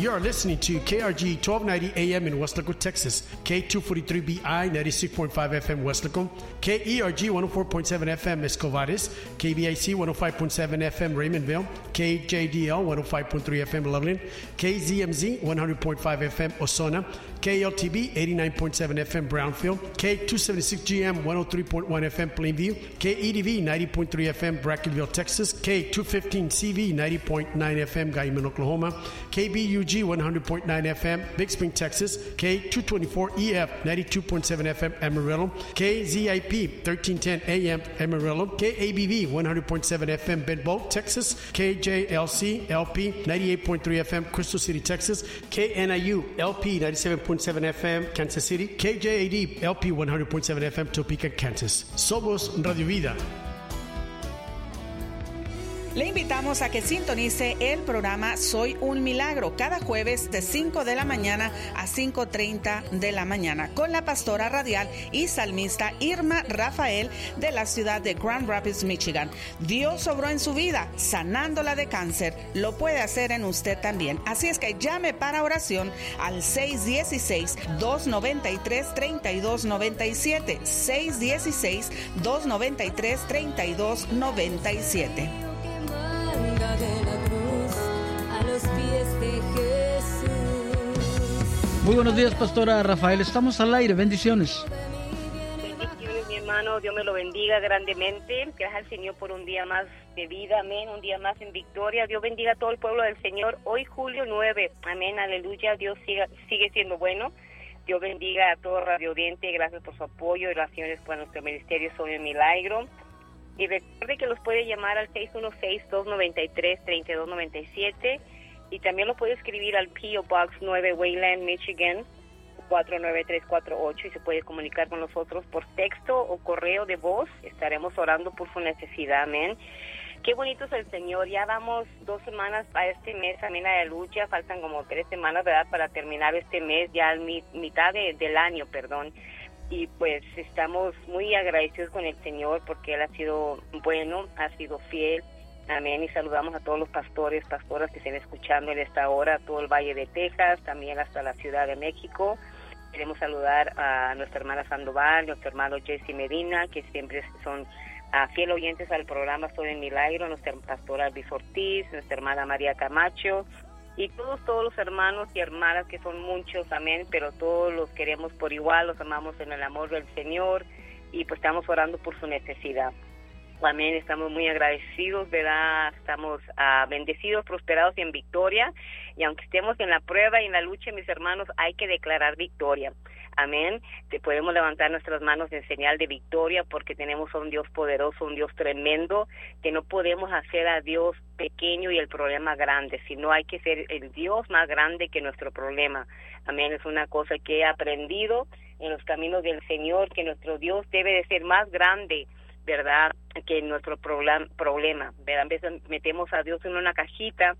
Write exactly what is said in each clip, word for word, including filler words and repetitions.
You are listening to K R G twelve ninety A M in Weslaco, Texas, K two forty-three B I ninety-six point five F M Weslaco, K E R G one oh four point seven F M Escovares, K B I C one oh five point seven F M Raymondville, K J D L one oh five point three F M Loveland, K Z M Z one hundred point five F M Osona, K L T B eighty-nine point seven F M Brownfield, K two seventy-six G M one oh three point one F M Plainview, K E D V ninety point three F M Brackenville, Texas, K two fifteen C V ninety point nine F M Guyman, Oklahoma, K B U G one hundred point nine F M Big Spring, Texas, K two twenty-four E F ninety-two point seven F M Amarillo, K Z I P thirteen ten A M Amarillo, K A B V one hundred point seven F M Bedboe, Texas, K J L C L P ninety-eight point three F M Crystal City, Texas, K N I U L P ninety-seven point seven F M Kansas City, K J A D L P one hundred point seven F M Topeka, Kansas. Somos Radio Vida. Le invitamos a que sintonice el programa Soy un Milagro cada jueves de cinco de la mañana a cinco treinta de la mañana con la pastora radial y salmista Irma Rafael de la ciudad de Grand Rapids, Michigan. Dios obró en su vida sanándola de cáncer. Lo puede hacer en usted también. Así es que llame para oración al seis uno seis, dos nueve tres, tres dos nueve siete, seis uno seis, dos nueve tres, tres dos nueve siete. De la cruz a los pies de Jesús. Muy buenos días, pastora Rafael. Estamos al aire. Bendiciones. Bendiciones, mi hermano. Dios me lo bendiga grandemente. Gracias al Señor por un día más de vida. Amén. Un día más en victoria. Dios bendiga a todo el pueblo del Señor. Hoy, julio nueve. Amén. Aleluya. Dios siga, sigue siendo bueno. Dios bendiga a todo Radio Oriente. Gracias por su apoyo y oraciones para nuestro ministerio Soy un Milagro. Y recuerde que los puede llamar al seis uno seis, dos nueve tres, tres dos nueve siete y también lo puede escribir al P O Box nueve, Wayland, Michigan, cuatro nueve tres cuatro ocho y se puede comunicar con nosotros por texto o correo de voz. Estaremos orando por su necesidad, amén. Qué bonito es el Señor. Ya vamos dos semanas a este mes, amén, aleluya. Faltan como tres semanas, ¿verdad?, para terminar este mes, ya a mi, mitad de, del año, perdón. Y pues estamos muy agradecidos con el Señor porque Él ha sido bueno, ha sido fiel, amén, y saludamos a todos los pastores, pastoras que estén escuchando en esta hora, todo el Valle de Texas, también hasta la Ciudad de México. Queremos saludar a nuestra hermana Sandoval, nuestro hermano Jesse Medina, que siempre son uh, fiel oyentes al programa Soy un Milagro, nuestra pastora Luis Ortiz, nuestra hermana María Camacho, y todos, todos los hermanos y hermanas que son muchos, amén, pero todos los queremos por igual, los amamos en el amor del Señor y pues estamos orando por su necesidad. Amén, estamos muy agradecidos, ¿verdad? Estamos uh, bendecidos, prosperados y en victoria, y aunque estemos en la prueba y en la lucha, mis hermanos, hay que declarar victoria. Amén. Te podemos levantar nuestras manos en señal de victoria porque tenemos a un Dios poderoso, un Dios tremendo, que no podemos hacer a Dios pequeño y el problema grande, sino hay que ser el Dios más grande que nuestro problema. Amén. Es una cosa que he aprendido en los caminos del Señor, que nuestro Dios debe de ser más grande, ¿verdad?, que nuestro problema, problema, ¿verdad? A veces metemos a Dios en una cajita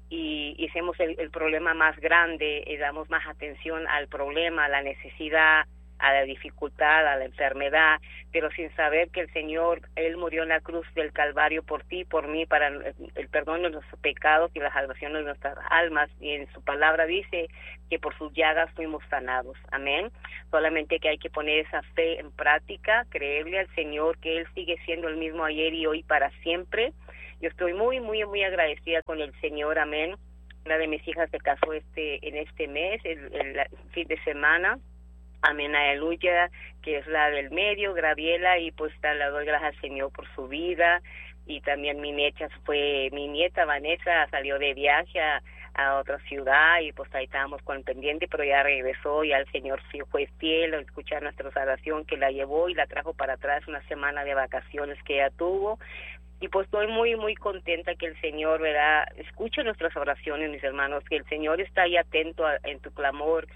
y, y hacemos el, el problema más grande y damos más atención al problema, a la necesidad, a la dificultad, a la enfermedad, pero sin saber que el Señor, Él murió en la cruz del Calvario por ti, por mí, para el perdón de nuestros pecados y la salvación de nuestras almas, y en su palabra dice que por sus llagas fuimos sanados, amén. Solamente que hay que poner esa fe en práctica, creerle al Señor que Él sigue siendo el mismo ayer y hoy para siempre. Yo estoy muy, muy, muy agradecida con el Señor, amén. Una de mis hijas se casó este en este mes, el, el, el fin de semana, amén, aleluya, que es la del medio, Graviela, y pues le doy gracias al Señor por su vida. Y también mi nieta fue, mi nieta Vanessa salió de viaje a, a otra ciudad y pues ahí estábamos con el pendiente, pero ya regresó y al Señor fue fiel a escuchar nuestra oración, que la llevó y la trajo para atrás una semana de vacaciones que ella tuvo. Y pues estoy muy, muy contenta que el Señor, ¿verdad?, escuche nuestras oraciones, mis hermanos, que el Señor está ahí atento a, en tu clamor.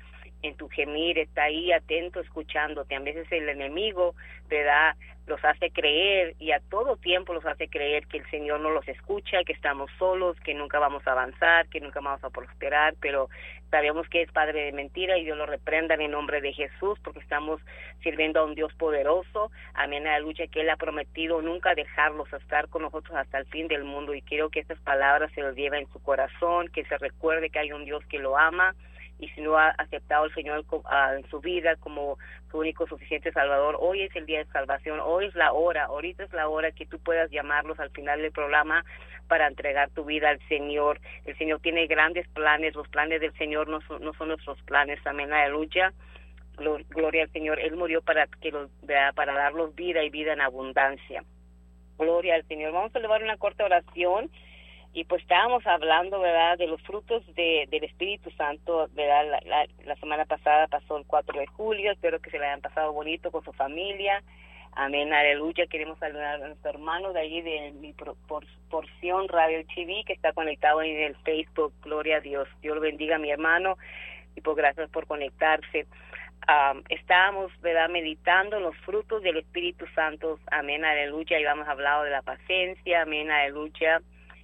en tu gemir, está ahí atento, escuchándote. A veces el enemigo, ¿verdad?, los hace creer, y a todo tiempo los hace creer que el Señor no los escucha, que estamos solos, que nunca vamos a avanzar, que nunca vamos a prosperar, pero sabemos que es padre de mentira, y Dios lo reprenda en el nombre de Jesús, porque estamos sirviendo a un Dios poderoso, amén, aleluya, que Él ha prometido nunca dejarlos, estar con nosotros hasta el fin del mundo, y quiero que estas palabras se los lleven en su corazón, que se recuerde que hay un Dios que lo ama, y si no ha aceptado al Señor en su vida como su único suficiente Salvador, hoy es el día de salvación, hoy es la hora, ahorita es la hora que tú puedas llamarlos al final del programa para entregar tu vida al Señor. El Señor tiene grandes planes, los planes del Señor no son, no son nuestros planes, amén, aleluya. Gloria al Señor, Él murió para que los, para darlos vida y vida en abundancia. Gloria al Señor. Vamos a elevar una corta oración. Y pues estábamos hablando, ¿verdad?, de los frutos de, del Espíritu Santo, ¿verdad? La, la, la semana pasada pasó el cuatro de julio, espero que se le hayan pasado bonito con su familia. Amén, aleluya. Queremos saludar a nuestro hermano de allí de mi por, por, porción Radio T V que está conectado en el Facebook. Gloria a Dios. Dios lo bendiga, mi hermano, y pues gracias por conectarse. Um, estábamos, ¿verdad?, meditando los frutos del Espíritu Santo. Amén, aleluya. Y vamos a hablar de la paciencia. Amén, aleluya.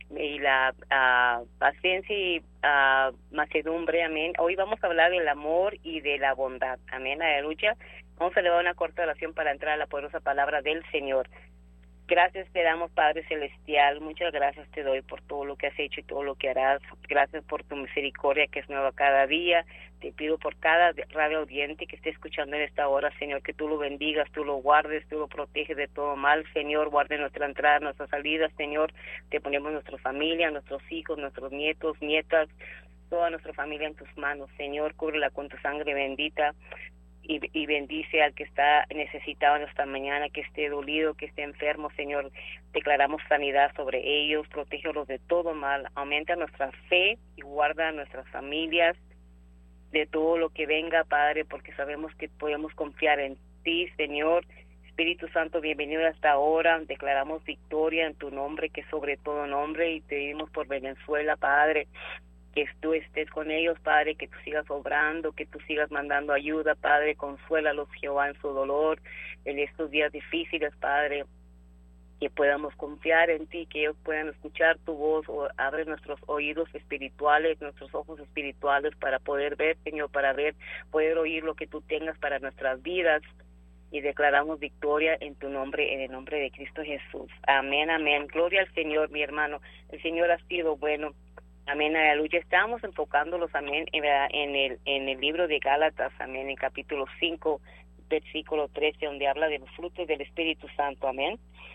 Y la uh, paciencia y uh, mansedumbre, amén. Hoy vamos a hablar del amor y de la bondad, amén, aleluya. Vamos a elevar una corta oración para entrar a la poderosa palabra del Señor. Gracias te damos, Padre Celestial, muchas gracias te doy por todo lo que has hecho y todo lo que harás. Gracias por tu misericordia que es nueva cada día. Te pido por cada radio audiente que esté escuchando en esta hora, Señor, que tú lo bendigas, tú lo guardes, tú lo proteges de todo mal, Señor. Guarde nuestra entrada, nuestra salida, Señor. Te ponemos nuestra familia, nuestros hijos, nuestros nietos, nietas, toda nuestra familia en tus manos, Señor. Cúbrela con tu sangre bendita. Y, y bendice al que está necesitado en esta mañana, que esté dolido, que esté enfermo, Señor. Declaramos sanidad sobre ellos, protégelos de todo mal, aumenta nuestra fe y guarda nuestras familias de todo lo que venga, Padre, porque sabemos que podemos confiar en ti, Señor. Espíritu Santo, bienvenido hasta ahora. Declaramos victoria en tu nombre, que sobre todo nombre, y te pedimos por Venezuela, Padre, que tú estés con ellos, Padre, que tú sigas obrando, que tú sigas mandando ayuda, Padre. Consuélalos, Jehová, en su dolor, en estos días difíciles, Padre, que podamos confiar en ti, que ellos puedan escuchar tu voz, o abre nuestros oídos espirituales, nuestros ojos espirituales para poder ver, Señor, para ver, poder oír lo que tú tengas para nuestras vidas, y declaramos victoria en tu nombre, en el nombre de Cristo Jesús. Amén, amén. Gloria al Señor, mi hermano. El Señor ha sido bueno. Amén, aleluya. Estamos enfocándolos, amén, en, en el en el libro de Gálatas, amén, en capítulo cinco, versículo trece, donde habla de los frutos del Espíritu Santo, amén.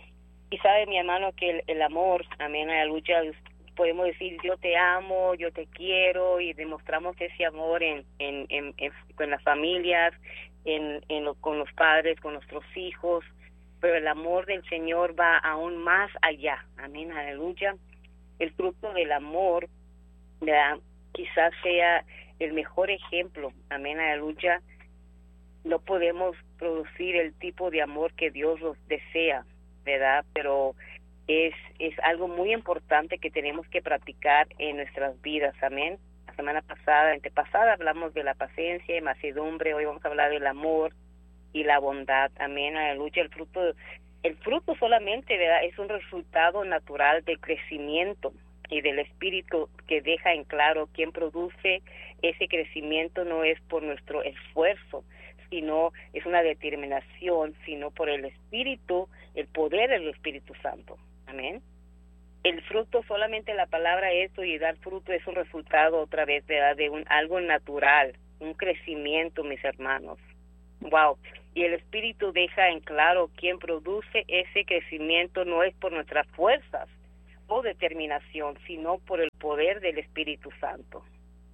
Y sabe, mi hermano, que el, el amor, amén, aleluya, podemos decir yo te amo, yo te quiero, y demostramos ese amor en en, en, en con las familias, en, en lo, con los padres, con nuestros hijos, pero el amor del Señor va aún más allá, amén, aleluya. El fruto del amor, ¿verdad?, quizás sea el mejor ejemplo, amén, aleluya. No podemos producir el tipo de amor que Dios nos desea, ¿verdad? Pero es es algo muy importante que tenemos que practicar en nuestras vidas, amén. La semana pasada, antepasada, hablamos de la paciencia y mansedumbre. Hoy vamos a hablar del amor y la bondad, amén, aleluya. El fruto el fruto solamente, ¿verdad?, es un resultado natural del crecimiento y del Espíritu, que deja en claro quién produce ese crecimiento. No es por nuestro esfuerzo, sino es una determinación, sino por el Espíritu, el poder del Espíritu Santo, amén. El fruto, solamente la palabra eso, y dar fruto es un resultado, otra vez, ¿verdad?, de un algo natural, un crecimiento, mis hermanos. Wow. Y el Espíritu deja en claro quién produce ese crecimiento. No es por nuestras fuerzas o determinación, sino por el poder del Espíritu Santo.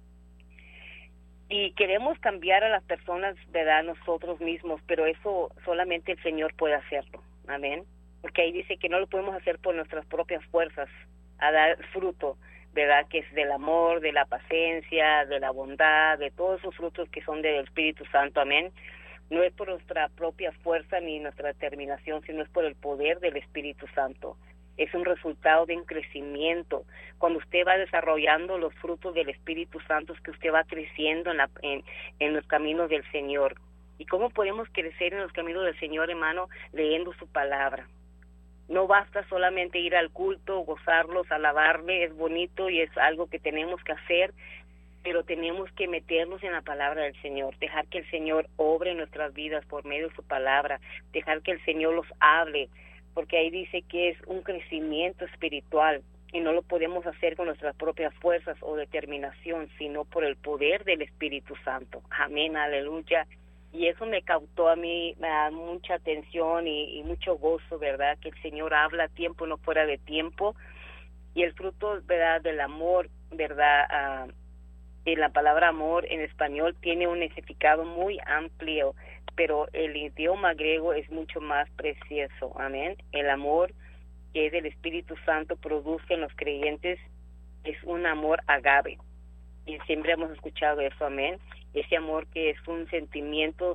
Y queremos cambiar a las personas, ¿verdad?, nosotros mismos, pero eso solamente el Señor puede hacerlo, amén. Porque ahí dice que no lo podemos hacer por nuestras propias fuerzas, a dar fruto, ¿verdad?, que es del amor, de la paciencia, de la bondad, de todos esos frutos que son del Espíritu Santo, amén. No es por nuestra propia fuerza ni nuestra determinación, sino es por el poder del Espíritu Santo. es un resultado de un crecimiento. Cuando usted va desarrollando los frutos del Espíritu Santo, es que usted va creciendo en, la, en, en los caminos del Señor. ¿Y cómo podemos crecer en los caminos del Señor, hermano? Leyendo su palabra. No basta solamente ir al culto, gozarlos, alabarle, es bonito y es algo que tenemos que hacer, pero tenemos que meternos en la palabra del Señor, dejar que el Señor obre en nuestras vidas por medio de su palabra, dejar que el Señor los hable, porque ahí dice que es un crecimiento espiritual y no lo podemos hacer con nuestras propias fuerzas o determinación, sino por el poder del Espíritu Santo. Amén, aleluya. Y eso me cautó a mí, me da mucha atención y, y mucho gozo, ¿verdad? Que el Señor habla a tiempo, no fuera de tiempo. Y el fruto, ¿verdad?, del amor, ¿verdad? Uh, y la palabra amor en español tiene un significado muy amplio, pero el idioma griego es mucho más precioso. Amén. El amor que es del Espíritu Santo produce en los creyentes es un amor agape. Y siempre hemos escuchado eso, amén. Ese amor que es un sentimiento,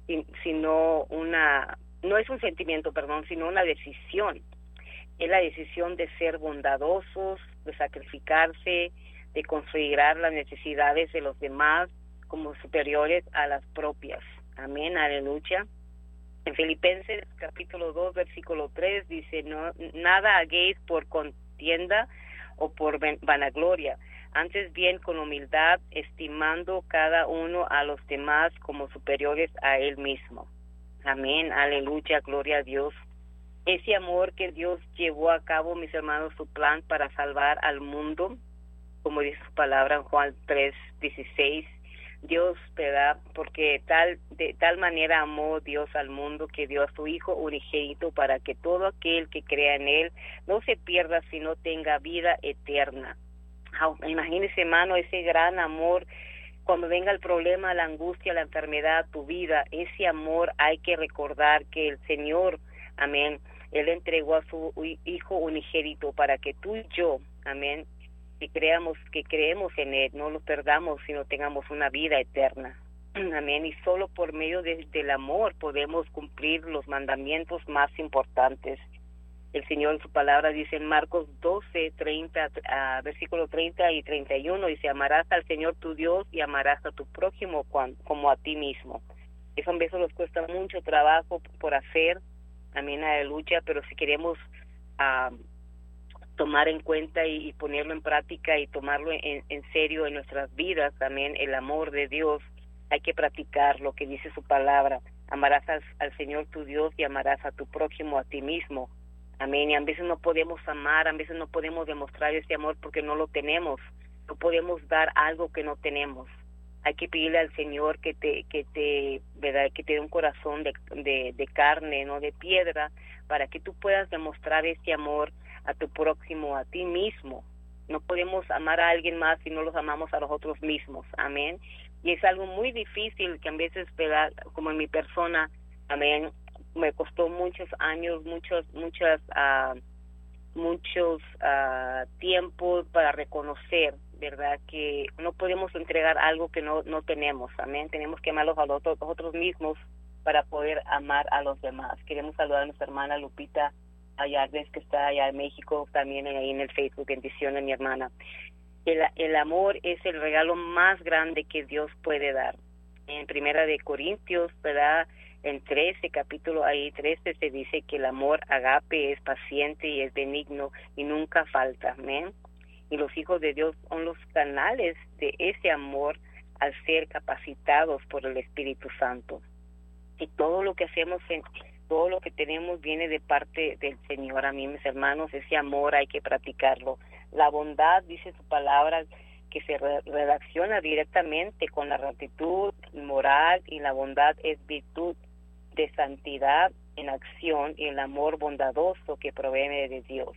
sino una, no es un sentimiento, perdón, sino una decisión. Es la decisión de ser bondadosos, de sacrificarse, de considerar las necesidades de los demás como superiores a las propias. Amén, aleluya. En Filipenses capítulo dos, versículo tres dice, no, nada hagáis por contienda o por vanagloria, antes bien con humildad, estimando cada uno a los demás como superiores a él mismo. Amén, aleluya, gloria a Dios. Ese amor que Dios llevó a cabo, mis hermanos, su plan para salvar al mundo, como dice su palabra en Juan tres, dieciséis, Dios, ¿verdad? Porque tal de tal manera amó Dios al mundo que dio a su Hijo unigénito para que todo aquel que crea en Él no se pierda, sino tenga vida eterna. Oh, imagínese, hermano, ese gran amor. Cuando venga el problema, la angustia, la enfermedad, tu vida, ese amor hay que recordar que el Señor, amén, Él entregó a su Hijo unigénito para que tú y yo, amén, que creamos, que creemos en Él, no lo perdamos, sino tengamos una vida eterna. Amén. Y solo por medio de, del amor podemos cumplir los mandamientos más importantes. El Señor en su palabra dice en Marcos doce, treinta, uh, versículo treinta y treinta y uno, dice, amarás al Señor tu Dios y amarás a tu prójimo como a ti mismo. Eso a veces nos cuesta mucho trabajo por hacer, amén, aleluya, pero si queremos uh, tomar en cuenta y, y ponerlo en práctica y tomarlo en, en serio en nuestras vidas, también el amor de Dios, hay que practicar lo que dice su palabra. Amarás al, al Señor tu Dios y amarás a tu prójimo a ti mismo. Amén. Y a veces no podemos amar, a veces no podemos demostrar ese amor porque no lo tenemos. No podemos dar algo que no tenemos. Hay que pedirle al Señor que te, que te, ¿verdad? Que te dé un corazón de, de, de carne, no de piedra, para que tú puedas demostrar ese amor a tu próximo, a ti mismo. No podemos amar a alguien más si no los amamos a nosotros mismos. Amén. Y es algo muy difícil que a veces, ¿verdad? Como en mi persona, amén, me costó muchos años, muchos, muchas, uh, muchos uh, tiempos para reconocer, ¿verdad? Que no podemos entregar algo que no, no tenemos, amén. Tenemos que amarlos a los otros, nosotros mismos para poder amar a los demás. Queremos saludar a nuestra hermana Lupita Ayardes, que está allá en México, también ahí en el Facebook. Bendiciones, mi hermana. El, el amor es el regalo más grande que Dios puede dar. En Primera de Corintios, ¿verdad? En trece, capítulo ahí trece, se dice que el amor agape es paciente y es benigno y nunca falta, amén. Y los hijos de Dios son los canales de ese amor al ser capacitados por el Espíritu Santo. Y todo lo que hacemos, en, todo lo que tenemos viene de parte del Señor. A mí, mis hermanos, ese amor hay que practicarlo. La bondad, dice su palabra, que se re- relaciona directamente con la rectitud moral, y la bondad es virtud de santidad en acción y el amor bondadoso que proviene de Dios.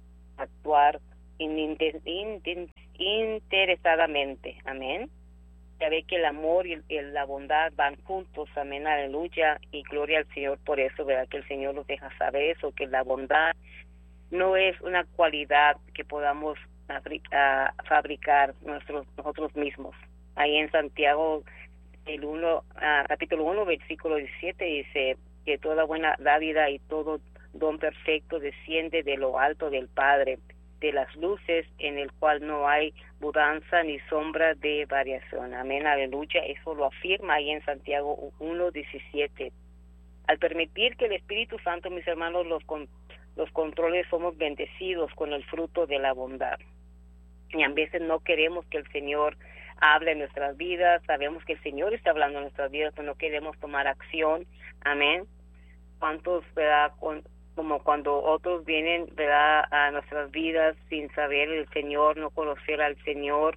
Actuar in, in, in, interesadamente, amén. Ya ve que el amor y, el, y la bondad van juntos, amén, aleluya, y gloria al Señor por eso, ¿verdad? Que el Señor nos deja saber eso, que la bondad no es una cualidad que podamos fabrica, fabricar nosotros, nosotros mismos. Ahí en Santiago el uno, uh, capítulo uno, versículo diecisiete, dice que toda buena dávida y todo don perfecto desciende de lo alto del Padre, de las luces, en el cual no hay mudanza ni sombra de variación. Amén, aleluya. Eso lo afirma ahí en Santiago uno diecisiete. Al permitir que el Espíritu Santo, mis hermanos, los, con, los controles, somos bendecidos con el fruto de la bondad. Y a veces no queremos que el Señor hable en nuestras vidas, sabemos que el Señor está hablando en nuestras vidas, pero no queremos tomar acción. Amén. ¿Cuántos, verdad, con, como cuando otros vienen, verdad, a nuestras vidas sin saber el Señor, no conocer al Señor,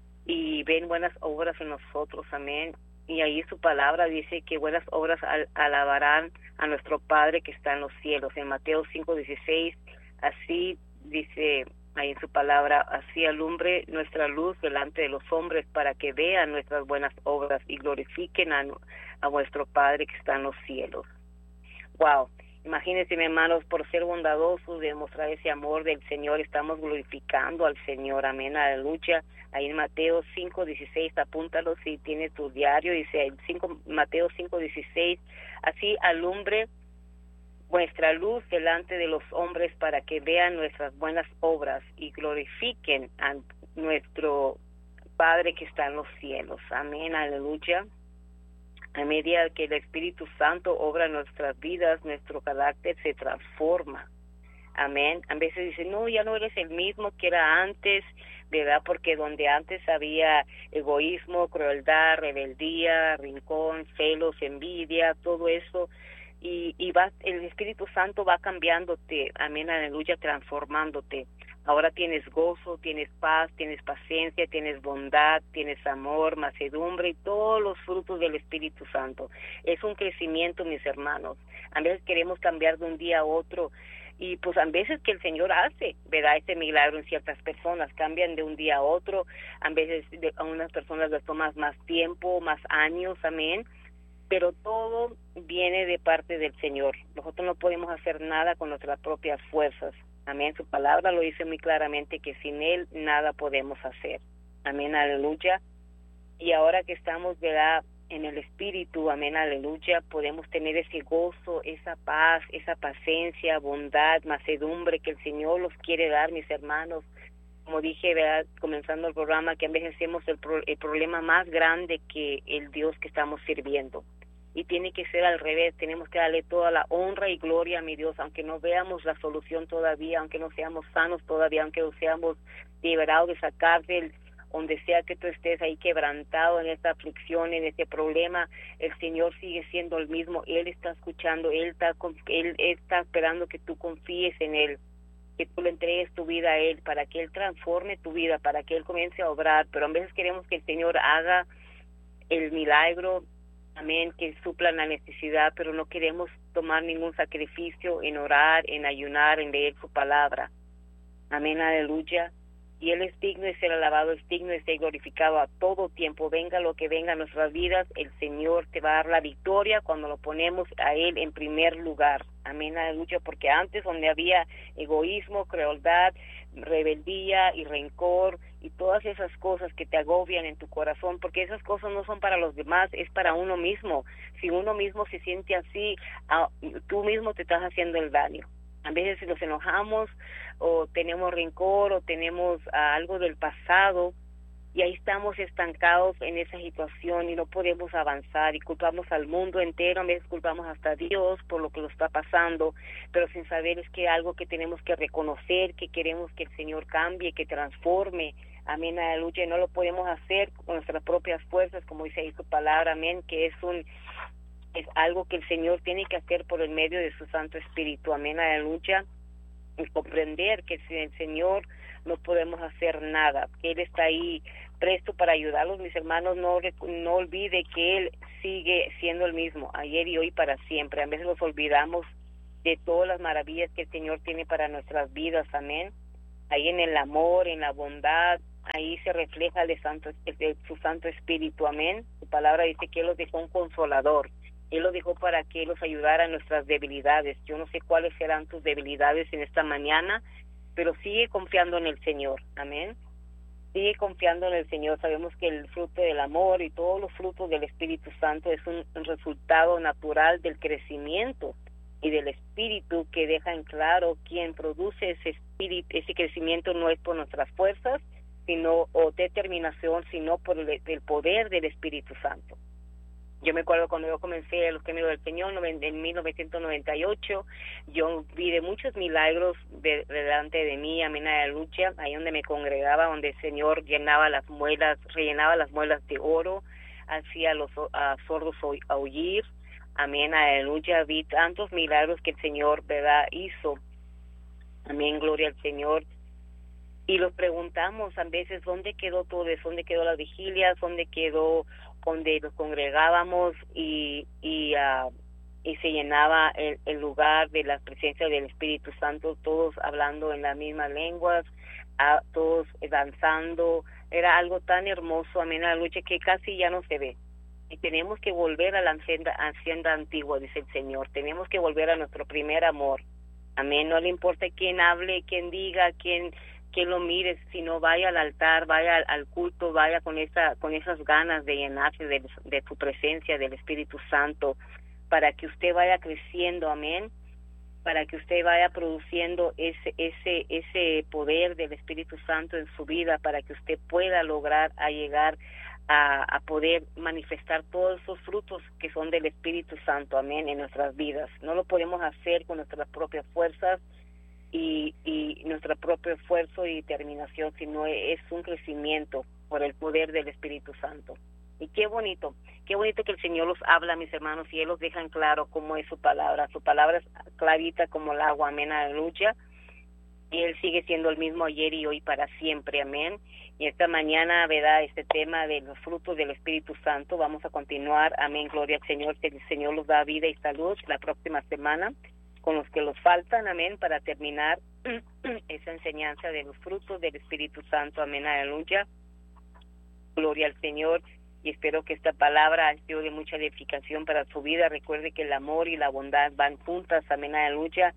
y ven buenas obras en nosotros? Amén. Y ahí su palabra dice que buenas obras al, alabarán a nuestro Padre que está en los cielos. En Mateo cinco dieciséis, así dice ahí en su palabra, así alumbre nuestra luz delante de los hombres para que vean nuestras buenas obras y glorifiquen a, a vuestro Padre que está en los cielos. Wow, imagínense, mis hermanos, por ser bondadosos, demostrar ese amor del Señor, estamos glorificando al Señor. Amén, aleluya. Ahí en Mateo cinco dieciséis, apúntalo si tienes tu diario, dice cinco, Mateo cinco dieciséis, así alumbre vuestra luz delante de los hombres para que vean nuestras buenas obras y glorifiquen a nuestro Padre que está en los cielos. Amén, aleluya. A medida que el Espíritu Santo obra en nuestras vidas, nuestro carácter se transforma. Amén. A veces dicen, no, ya no eres el mismo que era antes, ¿verdad? Porque donde antes había egoísmo, crueldad, rebeldía, rincón, celos, envidia, todo eso, y, y va, el Espíritu Santo va cambiándote, amén, aleluya, transformándote. Ahora tienes gozo, tienes paz, tienes paciencia, tienes bondad, tienes amor, mansedumbre y todos los frutos del Espíritu Santo. Es un crecimiento, mis hermanos. A veces queremos cambiar de un día a otro y pues a veces que el Señor hace, ¿verdad? Ese milagro en ciertas personas, cambian de un día a otro. A veces de, a unas personas les toma más tiempo, más años, amén. Pero todo viene de parte del Señor. Nosotros no podemos hacer nada con nuestras propias fuerzas. Amén, su palabra lo dice muy claramente que sin Él nada podemos hacer. Amén, aleluya. Y ahora que estamos, ¿verdad?, en el Espíritu, amén, aleluya, podemos tener ese gozo, esa paz, esa paciencia, bondad, mansedumbre que el Señor los quiere dar, mis hermanos. Como dije, ¿verdad?, comenzando el programa, que a veces hacemos el, pro, el problema más grande que el Dios que estamos sirviendo. Y tiene que ser al revés, tenemos que darle toda la honra y gloria a mi Dios, aunque no veamos la solución todavía, aunque no seamos sanos todavía, aunque no seamos liberados de esa cárcel, donde sea que tú estés ahí quebrantado en esta aflicción, en este problema, el Señor sigue siendo el mismo. Él está escuchando, Él está, Él está esperando que tú confíes en Él, que tú le entregues tu vida a Él, para que Él transforme tu vida, para que Él comience a obrar. Pero a veces queremos que el Señor haga el milagro, amén, que supla la necesidad, pero no queremos tomar ningún sacrificio en orar, en ayunar, en leer su palabra. Amén, aleluya. Y Él es digno de ser alabado, es digno de ser glorificado a todo tiempo. Venga lo que venga en nuestras vidas, el Señor te va a dar la victoria cuando lo ponemos a Él en primer lugar. Amén, aleluya, porque antes donde había egoísmo, crueldad, rebeldía y rencor y todas esas cosas que te agobian en tu corazón, porque esas cosas no son para los demás, es para uno mismo. Si uno mismo se siente así, tú mismo te estás haciendo el daño. A veces si nos enojamos o tenemos rencor o tenemos uh, algo del pasado y ahí estamos estancados en esa situación y no podemos avanzar y culpamos al mundo entero, a veces culpamos hasta a Dios por lo que nos está pasando, pero sin saber es que algo que tenemos que reconocer, que queremos que el Señor cambie, que transforme. Amén, aleluya, y no lo podemos hacer con nuestras propias fuerzas, como dice ahí su palabra, amén, que es un es algo que el Señor tiene que hacer por el medio de su Santo Espíritu. Amén, aleluya. Y comprender que sin el Señor no podemos hacer nada, que Él está ahí presto para ayudarlos, mis hermanos. No, no olvide que Él sigue siendo el mismo, ayer y hoy para siempre. A veces nos olvidamos de todas las maravillas que el Señor tiene para nuestras vidas, amén. Ahí en el amor, en la bondad, ahí se refleja el santo, el, su Santo Espíritu, amén. Su palabra dice que Él los dejó un consolador. Él lo dejó para que Él los ayudara en nuestras debilidades. Yo no sé cuáles serán tus debilidades en esta mañana, pero sigue confiando en el Señor, amén. Sigue confiando en el Señor. Sabemos que el fruto del amor y todos los frutos del Espíritu Santo es un, un resultado natural del crecimiento y del espíritu, que deja en claro quien produce ese espíritu, ese crecimiento no es por nuestras fuerzas, sino o determinación, sino por el, el poder del Espíritu Santo. Yo me acuerdo cuando yo comencé a los caminos del Señor en mil novecientos noventa y ocho, yo vi de muchos milagros de, delante de mí, amén, a la lucha, ahí donde me congregaba, donde el Señor llenaba las muelas, rellenaba las muelas de oro, hacía a los a sordos oír, amén, aleluya. Vi tantos milagros que el Señor, ¿verdad?, hizo, amén, gloria al Señor. Y los preguntamos a veces, ¿dónde quedó todo eso? ¿Dónde quedó las vigilias? ¿Dónde quedó donde nos congregábamos y y, uh, y se llenaba el, el lugar de la presencia del Espíritu Santo, todos hablando en las mismas lenguas, uh, todos danzando? Era algo tan hermoso, amén, la lucha, que casi ya no se ve. Y tenemos que volver a la hacienda, hacienda antigua, dice el Señor. Tenemos que volver a nuestro primer amor. Amén. No le importa quién hable, quién diga, quién... que lo mires, sino vaya al altar, vaya al, al culto, vaya con esa con esas ganas de llenarse de, de tu presencia, del Espíritu Santo, para que usted vaya creciendo, amén, para que usted vaya produciendo ese ese ese poder del Espíritu Santo en su vida, para que usted pueda lograr a llegar a, a poder manifestar todos esos frutos que son del Espíritu Santo, amén, en nuestras vidas. No lo podemos hacer con nuestras propias fuerzas, Y, y nuestro propio esfuerzo y determinación, sino es un crecimiento por el poder del Espíritu Santo. Y qué bonito, qué bonito que el Señor los habla, mis hermanos, y Él los deja en claro cómo es su palabra. Su palabra es clarita como el agua, amén, aleluya. Y Él sigue siendo el mismo ayer y hoy para siempre, amén. Y esta mañana, ¿verdad?, este tema de los frutos del Espíritu Santo, vamos a continuar, amén, gloria al Señor, que el Señor los da vida y salud la próxima semana, con los que los faltan, amén, para terminar esa enseñanza de los frutos del Espíritu Santo, amén, aleluya, gloria al Señor. Y espero que esta palabra ha sido de mucha edificación para su vida. Recuerde que el amor y la bondad van juntas, amén, aleluya,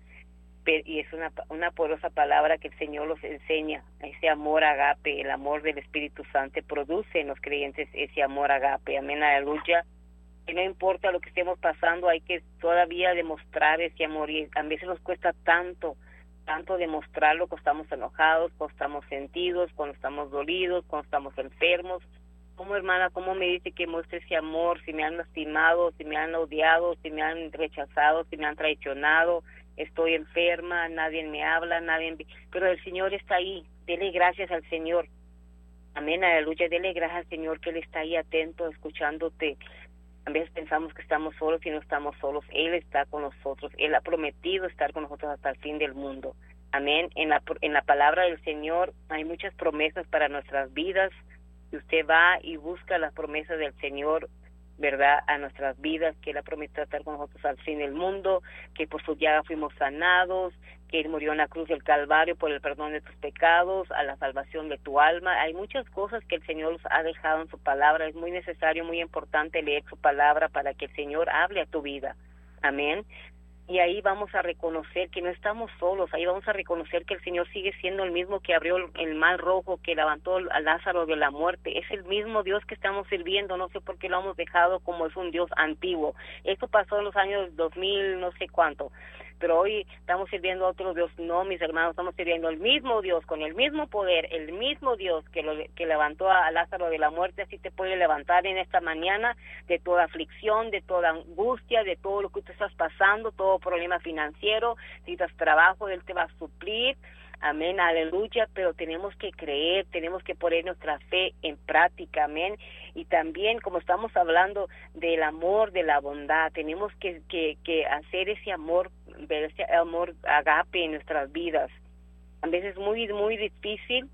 y es una una poderosa palabra que el Señor los enseña, ese amor agape, el amor del Espíritu Santo produce en los creyentes ese amor agape, amén, aleluya. Que no importa lo que estemos pasando, hay que todavía demostrar ese amor, y a veces nos cuesta tanto, tanto demostrarlo cuando estamos enojados, cuando estamos sentidos, cuando estamos dolidos, cuando estamos enfermos. ¿Cómo, hermana, cómo me dice que muestre ese amor si me han lastimado, si me han odiado, si me han rechazado, si me han traicionado? Estoy enferma, nadie me habla, nadie me... Pero el Señor está ahí, dele gracias al Señor. Amén, aleluya, dele gracias al Señor que Él está ahí atento, escuchándote. A veces pensamos que estamos solos y no estamos solos. Él está con nosotros. Él ha prometido estar con nosotros hasta el fin del mundo. Amén. En la, en la palabra del Señor hay muchas promesas para nuestras vidas. Si usted va y busca las promesas del Señor, ¿verdad?, a nuestras vidas, que Él ha prometido estar con nosotros al fin del mundo, que por su llaga fuimos sanados, que Él murió en la cruz del Calvario por el perdón de tus pecados, a la salvación de tu alma. Hay muchas cosas que el Señor los ha dejado en su palabra. Es muy necesario, muy importante leer su palabra para que el Señor hable a tu vida. Amén. Y ahí vamos a reconocer que no estamos solos, ahí vamos a reconocer que el Señor sigue siendo el mismo que abrió el mar rojo, que levantó a Lázaro de la muerte. Es el mismo Dios que estamos sirviendo, no sé por qué lo hemos dejado como es un Dios antiguo. Esto pasó en los años dos mil, no sé cuánto, pero hoy estamos sirviendo a otro Dios. No, mis hermanos, estamos sirviendo al mismo Dios, con el mismo poder, el mismo Dios que, lo, que levantó a Lázaro de la muerte, así te puede levantar en esta mañana de toda aflicción, de toda angustia, de todo lo que tú estás pasando, todo problema financiero. Si necesitas trabajo, Él te va a suplir. Amén, aleluya. Pero tenemos que creer, tenemos que poner nuestra fe en práctica, amén. Y también, como estamos hablando del amor, de la bondad, tenemos que, que, que hacer ese amor, ver ese amor agape en nuestras vidas. A veces es muy, muy difícil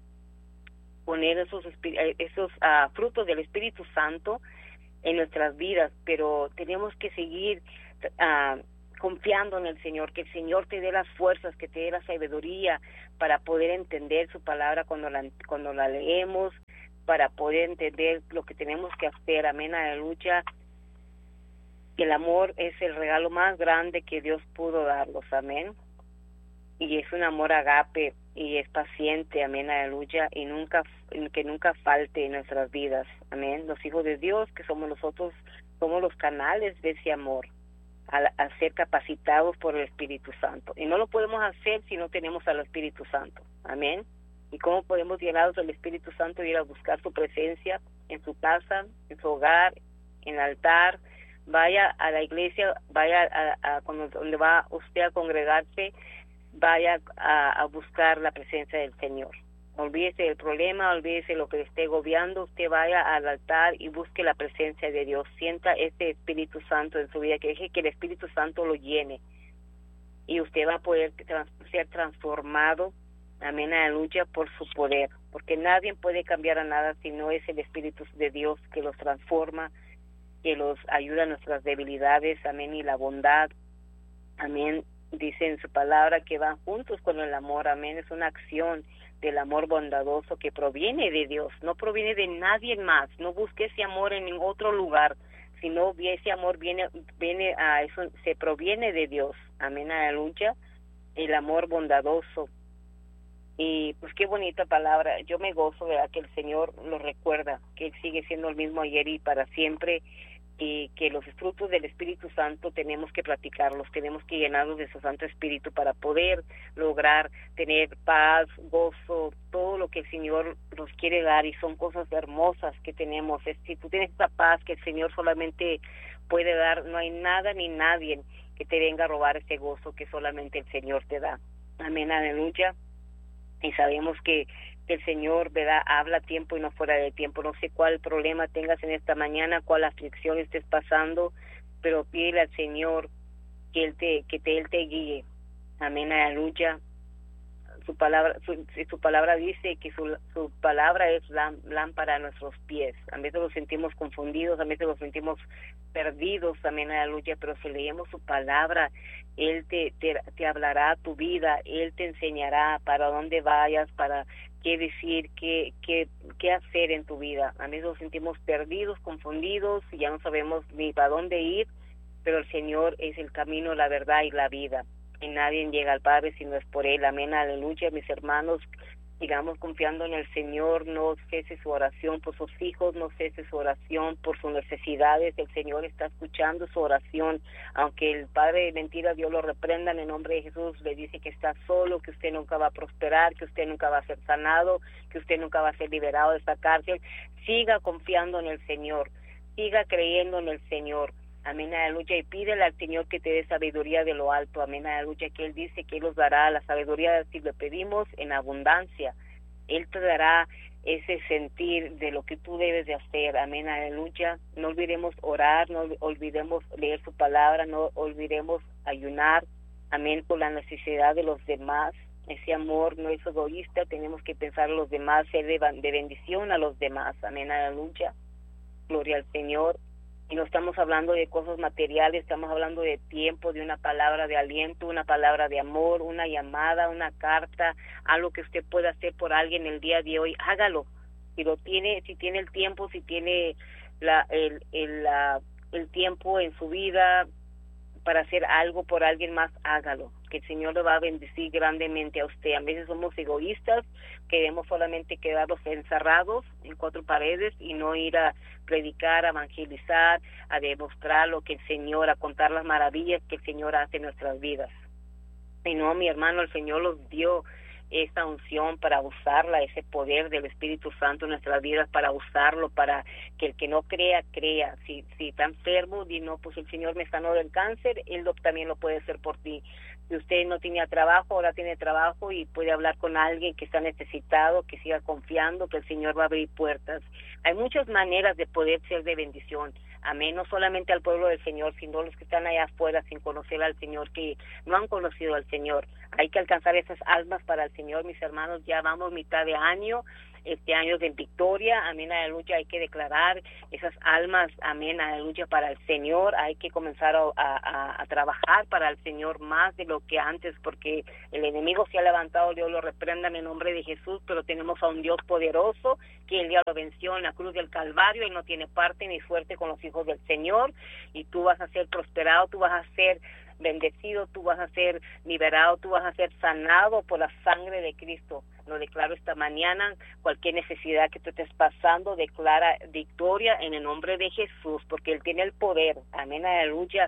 poner esos, esos uh, frutos del Espíritu Santo en nuestras vidas, pero tenemos que seguir uh, confiando en el Señor, que el Señor te dé las fuerzas, que te dé la sabiduría para poder entender su palabra cuando la, cuando la leemos, para poder entender lo que tenemos que hacer. Amén, aleluya. El amor es el regalo más grande que Dios pudo darnos, amén. Y es un amor agape y es paciente, amén, aleluya, y nunca que nunca falte en nuestras vidas, amén. Los hijos de Dios, que somos nosotros, somos los canales de ese amor. a, a ser capacitados por el Espíritu Santo. Y no lo podemos hacer si no tenemos al Espíritu Santo. Amén. ¿Y cómo podemos llenados del Espíritu Santo y ir a buscar su presencia en su casa, en su hogar, en el altar? Vaya a la iglesia, vaya a, a cuando le va usted a congregarse, vaya a, a buscar la presencia del Señor. Olvídese del problema, olvídese lo que le esté agobiando, usted vaya al altar y busque la presencia de Dios. Sienta ese Espíritu Santo en su vida, que deje que el Espíritu Santo lo llene. Y usted va a poder trans- ser transformado, amén, aleluya, por su poder. Porque nadie puede cambiar a nada si no es el Espíritu de Dios que los transforma, que los ayuda en nuestras debilidades, amén, y la bondad, amén. Dice en su palabra que van juntos con el amor, amén. Es una acción del amor bondadoso que proviene de Dios, no proviene de nadie más. No busque ese amor en ningún otro lugar, sino ese amor viene, viene a eso, se proviene de Dios, amén, aleluya. El amor bondadoso. Y pues qué bonita palabra. Yo me gozo, ¿verdad?, que el Señor lo recuerda, que Él sigue siendo el mismo ayer y para siempre, y que los frutos del Espíritu Santo tenemos que practicarlos, tenemos que llenarlos de su Santo Espíritu para poder lograr tener paz, gozo, todo lo que el Señor nos quiere dar, y son cosas hermosas que tenemos. Es, si tú tienes esa paz que el Señor solamente puede dar, no hay nada ni nadie que te venga a robar ese gozo que solamente el Señor te da. Amén, aleluya. Y sabemos que, que el Señor, ¿verdad?, habla a tiempo y no fuera de tiempo. No sé cuál problema tengas en esta mañana, cuál aflicción estés pasando, pero pídele al Señor que Él te, que te, Él te guíe. Amén, aleluya. Su palabra, su, su palabra dice que su, su palabra es lámpara a nuestros pies. A veces los sentimos confundidos, a veces los sentimos perdidos, amén, aleluya, pero si leemos su palabra, Él te, te, te hablará a tu vida, Él te enseñará para dónde vayas, para qué decir, qué, qué, qué hacer en tu vida. A veces nos sentimos perdidos, confundidos, y ya no sabemos ni para dónde ir, pero el Señor es el camino, la verdad y la vida. Y nadie llega al Padre si no es por Él. Amén, aleluya. Mis hermanos, sigamos confiando en el Señor. No cese su oración por sus hijos, no cese su oración por sus necesidades. El Señor está escuchando su oración. Aunque el padre de mentira, Dios lo reprenda en el nombre de Jesús, le dice que está solo, que usted nunca va a prosperar, que usted nunca va a ser sanado, que usted nunca va a ser liberado de esta cárcel. Siga confiando en el Señor, siga creyendo en el Señor. Amén, aleluya, y pídele al Señor que te dé sabiduría de lo alto. Amén, aleluya, que Él dice que Él nos dará la sabiduría si le pedimos en abundancia. Él te dará ese sentir de lo que tú debes de hacer. Amén, aleluya. No olvidemos orar, no olvidemos leer su palabra, no olvidemos ayunar. Amén, por la necesidad de los demás. Ese amor no es egoísta, tenemos que pensar en los demás, ser de, de bendición a los demás. Amén, aleluya. Gloria al Señor. Y no estamos hablando de cosas materiales, estamos hablando de tiempo, de una palabra de aliento, una palabra de amor, una llamada, una carta, algo que usted pueda hacer por alguien el día de hoy. Hágalo. Si lo tiene, si tiene el tiempo, si tiene la, el, el, la, el tiempo en su vida para hacer algo por alguien más, hágalo. Que el Señor le va a bendecir grandemente a usted. A veces somos egoístas, queremos solamente quedarnos encerrados en cuatro paredes y no ir a predicar, a evangelizar, a demostrar lo que el Señor, a contar las maravillas que el Señor hace en nuestras vidas. Y no, mi hermano, el Señor los dio esta unción para usarla, ese poder del Espíritu Santo en nuestras vidas, para usarlo, para que el que no crea, crea. Si, si está enfermo, di no, pues el Señor me sanó del cáncer, Él lo, también lo puede hacer por ti. Si usted no tenía trabajo, ahora tiene trabajo y puede hablar con alguien que está necesitado, que siga confiando que el Señor va a abrir puertas. Hay muchas maneras de poder ser de bendición. Amén, no solamente al pueblo del Señor, sino los que están allá afuera sin conocer al Señor, que no han conocido al Señor. Hay que alcanzar esas almas para el Señor, mis hermanos. Ya vamos mitad de año, este año de victoria, amén, aleluya. Hay que declarar esas almas, amén, aleluya, para el Señor. Hay que comenzar a, a, a trabajar para el Señor más de lo que antes, porque el enemigo se ha levantado, Dios lo reprenda en el nombre de Jesús, pero tenemos a un Dios poderoso que el día lo venció en la cruz del Calvario. Él no tiene parte ni suerte con los hijos del Señor, y tú vas a ser prosperado, tú vas a ser bendecido, tú vas a ser liberado, tú vas a ser sanado por la sangre de Cristo. Lo declaro esta mañana. Cualquier necesidad que tú estés pasando, declara victoria en el nombre de Jesús, porque Él tiene el poder. Amén, aleluya.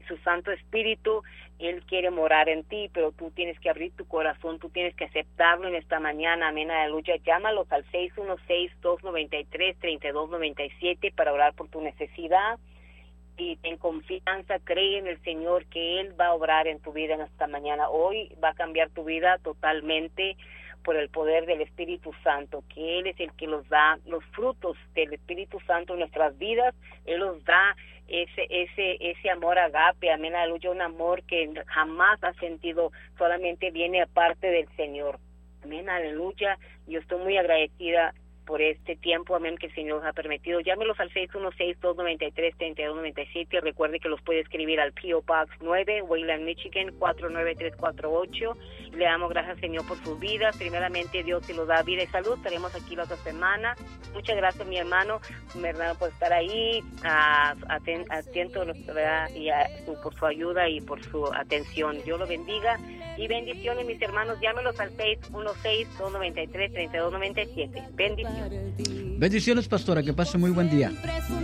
su Santo Espíritu, Él quiere morar en ti, pero tú tienes que abrir tu corazón, tú tienes que aceptarlo en esta mañana, amén, aleluya. Llámalos al seis uno seis, dos nueve tres, tres dos nueve siete para orar por tu necesidad. Y ten confianza, cree en el Señor que Él va a obrar en tu vida en esta mañana. Hoy va a cambiar tu vida totalmente por el poder del Espíritu Santo, que Él es el que nos da los frutos del Espíritu Santo en nuestras vidas. Él nos da ese ese ese amor agape, amén, aleluya, un amor que jamás has sentido, solamente viene aparte del Señor. Amén, aleluya. Yo estoy muy agradecida por este tiempo, amén, que el Señor nos ha permitido. Llámelos al seis uno seis, dos nueve tres, tres dos nueve siete. Recuerde que los puede escribir al P O Box nueve, Wayland, Michigan, cuatro nueve tres cuatro ocho. Le damos gracias, Señor, por sus vidas. Primeramente, Dios se los da vida y salud. Estaremos aquí la otra semana. Muchas gracias, mi hermano, mi hermano, por estar ahí, uh, aten, atento, ¿verdad? Y a, su, por su ayuda y por su atención. Dios lo bendiga y bendiciones, mis hermanos. Llámelos al seis uno seis, dos nueve tres, tres dos nueve siete. Bendiciones. Bendiciones, pastora, que pase muy buen día. Siempre